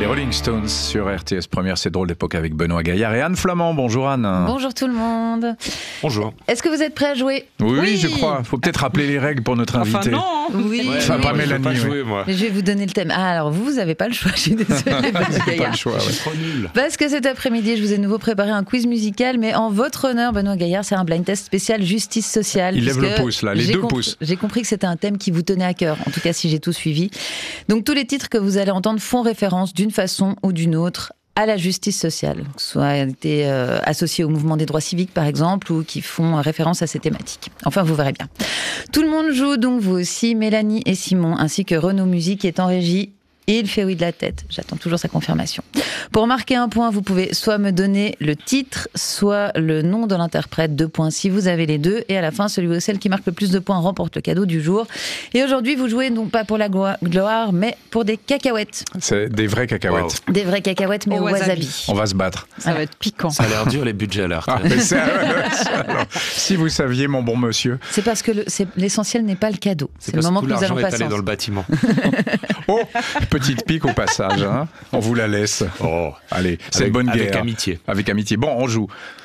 Les Rolling Stones sur RTS Première, c'est drôle d'époque avec Benoît Gaillard et Anne Flamand. Bonjour Anne. Bonjour tout le monde. Bonjour. Est-ce que vous êtes prêts à jouer ? Oui, je crois. Il faut peut-être rappeler les règles pour notre invité. Enfin non. Oui. Ouais, Enfin, pas Mélanie. pas Oui. jouer, moi. Je vais vous donner le thème. Ah, alors vous n'avez pas le choix, je suis désolée. Pas le choix. Je Ouais. suis trop nul. Parce que cet après-midi, je vous ai de nouveau préparé un quiz musical, mais en votre honneur, Benoît Gaillard, c'est un blind test spécial justice sociale. Il lève puisque le pouce, là, les deux pouces. J'ai compris que c'était un thème qui vous tenait à cœur, en tout cas si j'ai tout suivi. Donc tous les titres que vous allez entendre font référence d'une façon ou d'une autre à la justice sociale, que ce soit été associés au mouvement des droits civiques par exemple, ou qui font référence à ces thématiques. Enfin, vous verrez bien. Tout le monde joue, donc vous aussi, Mélanie et Simon, ainsi que Renaud Musique qui est en régie. Et il fait oui de la tête. J'attends toujours sa confirmation. Pour marquer un point, vous pouvez soit me donner le titre, soit le nom de l'interprète. 2 points si vous avez les deux. Et à la fin, celui ou celle qui marque le plus de points remporte le cadeau du jour. Et aujourd'hui, vous jouez non pas pour la gloire, mais pour des cacahuètes. C'est des vraies cacahuètes. Des vraies cacahuètes, mais au wasabi. On va se battre. Ça va être piquant. Ça a l'air dur les budgets à l'heure. Ah, mais alors, si vous saviez, mon bon monsieur. C'est parce que l'essentiel n'est pas le cadeau. C'est le parce moment tout que nous l'argent allons est passer allé dans ensemble. le bâtiment. Oh, petite pique au passage. Hein. On vous la laisse. Oh, Allez, c'est une bonne guerre. Avec amitié. Avec amitié. Bon, on joue.